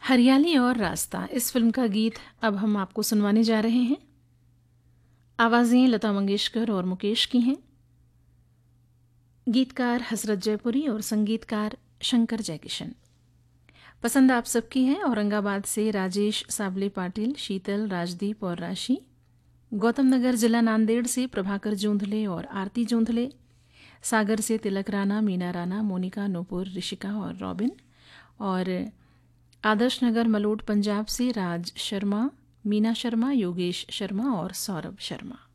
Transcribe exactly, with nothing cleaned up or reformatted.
हरियाली और रास्ता इस फिल्म का गीत अब हम आपको सुनवाने जा रहे हैं। आवाज़ें लता मंगेशकर और मुकेश की हैं। गीतकार हसरत जयपुरी और संगीतकार शंकर जयकिशन। पसंद आप सबकी है। औरंगाबाद से राजेश साबले पाटिल, शीतल, राजदीप और राशि। गौतम नगर जिला नांदेड़ से प्रभाकर जूंधले और आरती जूंधले। सागर से तिलक राणा, मीना राणा, मोनिका, नूपुर, ऋषिका और रॉबिन। और आदर्श नगर मलोट पंजाब से राज शर्मा, मीना शर्मा, योगेश शर्मा और सौरभ शर्मा।